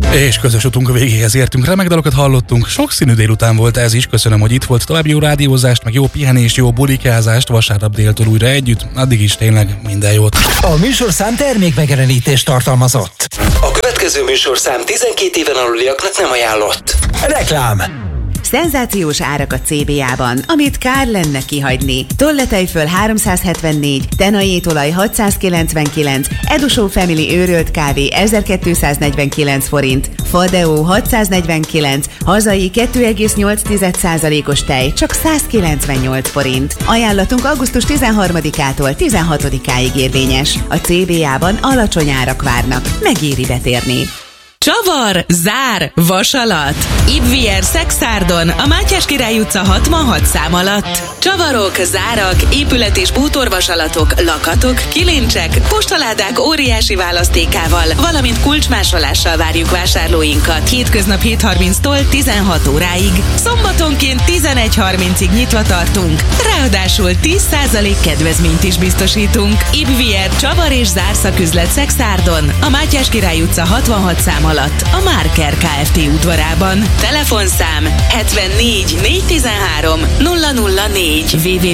És közös utunk végéhez értünk, remek dalokat hallottunk, sokszínű délután volt ez is, köszönöm, hogy itt volt, további jó rádiózást, meg jó pihenést, jó bulikázást vasárnap déltől újra együtt, addig is tényleg minden jót. A műsorszám termékmegjelenítést tartalmazott. A következő műsorszám 12 éven aluliaknak nem ajánlott. Reklám. Szenzációs árak a CBA-ban, amit kár lenne kihagyni. Tolletejföl 374, tenajétolaj 699, Edusó Family őrölt kávé 1249 forint, Fadeo 649, hazai 2,8%-os tej csak 198 forint. Ajánlatunk augusztus 13-ától 16-áig érvényes. A CBA-ban alacsony árak várnak, megéri betérni. Csavar, zár, vasalat. Ibvier Szexárdon, a Mátyás Király utca 66 szám alatt. Csavarok, zárak, épület- és bútorvasalatok, lakatok, kilincsek, postaládák óriási választékával, valamint kulcsmásolással várjuk vásárlóinkat. Hétköznap 7:30-tól 16 óráig. Szombatonként 11:30-ig nyitva tartunk. Ráadásul 10% kedvezményt is biztosítunk. Ibvier Csavar és Zár szaküzlet Szexárdon, a Mátyás Király utca 66 szám alatt, a Márker Kft. Udvarában. Telefonszám 74 413 004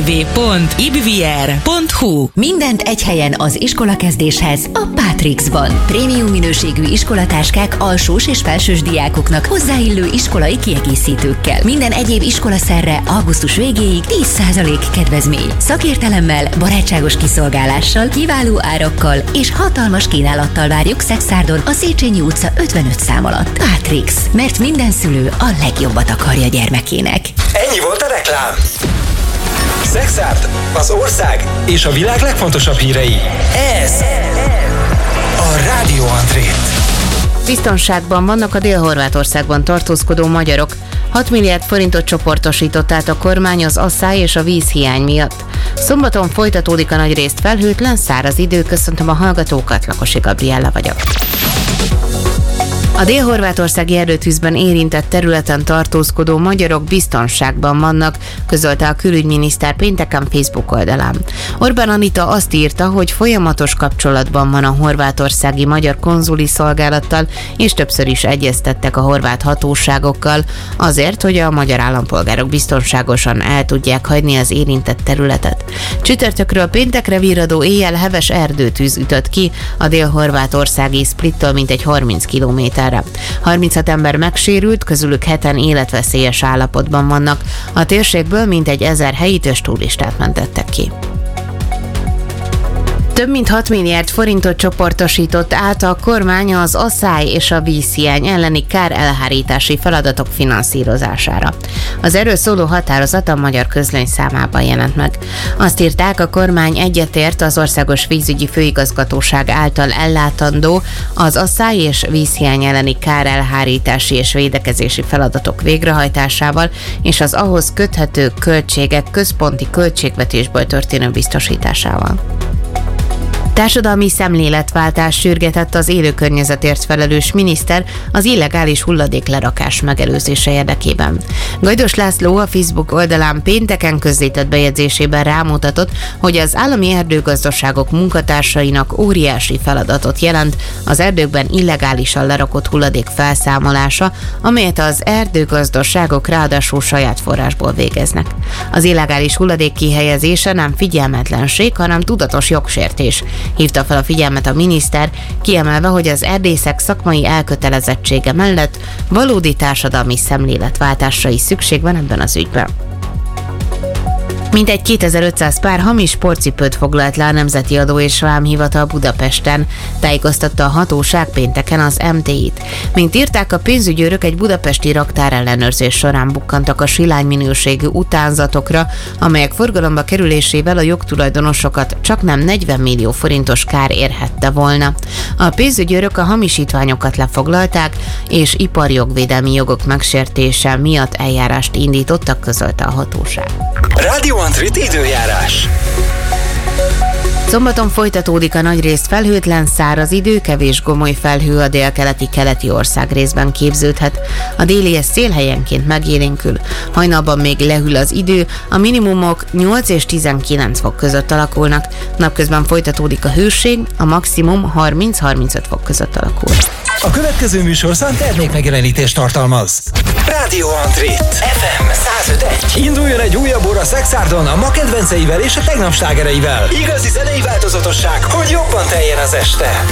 www.ibvier.hu. Mindent egy helyen az iskolakezdéshez a Pátrixban. Prémium minőségű iskolatáskák alsós és felsős diákoknak hozzáillő iskolai kiegészítőkkel. Minden egyéb iskolaszerre augusztus végéig 10% kedvezmény. Szakértelemmel, barátságos kiszolgálással, kiváló árakkal és hatalmas kínálattal várjuk Szexárdon a Széchenyi utca 55 szám alatt. Pátrix, mert minden szülő a legjobbat akarja gyermekének. Ennyi volt a reklám. Szexárd, az ország és a világ legfontosabb hírei. Ez a Rádió Andrét. Biztonságban vannak a Dél-Horvátországban tartózkodó magyarok. 6 milliárd forintot csoportosított át a kormány az asszály és a vízhiány miatt. Szombaton folytatódik a nagyrészt felhőtlen, száraz idő. Köszöntöm a hallgatókat, Lakosi Gabriella vagyok. A dél-horvátországi erdőtűzben érintett területen tartózkodó magyarok biztonságban vannak, közölte a külügyminiszter pénteken Facebook oldalán. Orbán Anita azt írta, hogy folyamatos kapcsolatban van a horvátországi magyar konzuli szolgálattal, és többször is egyeztettek a horvát hatóságokkal azért, hogy a magyar állampolgárok biztonságosan el tudják hagyni az érintett területet. Csütörtökről péntekre virradó éjjel heves erdőtűz ütött ki a dél-horvátországi Splittől mintegy 30 kilométerre. 36 ember megsérült, közülük 7-en életveszélyes állapotban vannak. A térségből mintegy 1000 helyitős turistát mentettek ki. Több mint 6 milliárd forintot csoportosított át a kormány az asszály és a vízhiány elleni kárelhárítási feladatok finanszírozására. Az erről szóló határozat a Magyar Közlöny számában jelent meg. Azt írták, a kormány egyetért az Országos Vízügyi Főigazgatóság által ellátandó az asszály és vízhiány elleni kárelhárítási és védekezési feladatok végrehajtásával és az ahhoz köthető költségek központi költségvetésből történő biztosításával. Társadalmi szemléletváltás sürgetett az élőkörnyezetért felelős miniszter az illegális hulladéklerakás megelőzése érdekében. Gajdos László a Facebook oldalán pénteken közzétett bejegyzésében rámutatott, hogy az állami erdőgazdaságok munkatársainak óriási feladatot jelent az erdőkben illegálisan lerakott hulladék felszámolása, amelyet az erdőgazdaságok ráadásul saját forrásból végeznek. Az illegális hulladék kihelyezése nem figyelmetlenség, hanem tudatos jogsértés. Hívta fel a figyelmet a miniszter, kiemelve, hogy az erdészek szakmai elkötelezettsége mellett valódi társadalmi szemléletváltásra is szükség van ebben az ügyben. Mintegy 2500 pár hamis sportcipőt foglalt le a Nemzeti Adó és Vámhivatal Budapesten, tájékoztatta a hatóság pénteken az MT-t. Mint írták, a pénzügyőrök egy budapesti raktárellenőrzés során bukkantak a silány minőségű utánzatokra, amelyek forgalomba kerülésével a jogtulajdonosokat csaknem 40 millió forintos kár érhette volna. A pénzügyőrök a hamisítványokat lefoglalták, és iparjogvédelmi jogok megsértése miatt eljárást indítottak, közölte a hatóság. Rádió Andrét időjárás. Szombaton folytatódik a nagyrészt felhőtlen, száraz idő, kevés gomoly felhő a délkeleti ország részben képződhet. A délies szél helyenként megélénkül. Hajnalban még lehűl az idő, a minimumok 8 és 19 fok között alakulnak. Napközben folytatódik a hőség, a maximum 30-35 fok között alakul. A következő műsorszám termékmegjelenítést tartalmaz. Rádió Antrit FM 105.1. Induljon egy újabb óra Szexárdon a ma kedvenceivel és a tegnap slágereivel. Igazi zenei változatosság, hogy jobban teljen az este.